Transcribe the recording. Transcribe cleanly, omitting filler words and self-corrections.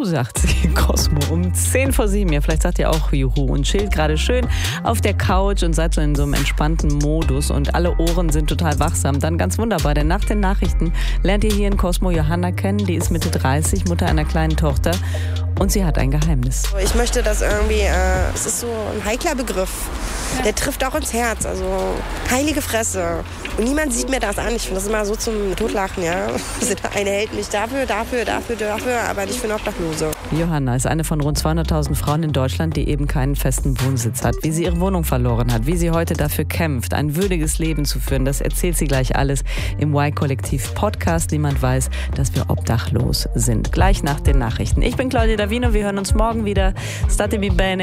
sagt sie, Cosmo, um 6:10. Ja, vielleicht sagt ihr auch Juhu und chillt gerade schön auf der Couch und seid so in so einem entspannten Modus und alle Ohren sind total wachsam. Dann ganz wunderbar, denn nach den Nachrichten lernt ihr hier in Cosmo Johanna kennen. Die ist Mitte 30, Mutter einer kleinen Tochter und sie hat ein Geheimnis. Ich möchte das irgendwie, es ist so ein heikler Begriff. Der trifft auch ins Herz, also heilige Fresse. Und niemand sieht mir das an. Ich finde das immer so zum Totlachen, ja. Der eine hält mich dafür, aber nicht für eine Obdachlose. Johanna ist eine von rund 200.000 Frauen in Deutschland, die eben keinen festen Wohnsitz hat. Wie sie ihre Wohnung verloren hat, wie sie heute dafür kämpft, ein würdiges Leben zu führen, das erzählt sie gleich alles im Y-Kollektiv-Podcast. Niemand weiß, dass wir obdachlos sind. Gleich nach den Nachrichten. Ich bin Claudia Davino, wir hören uns morgen wieder. Statemi bene.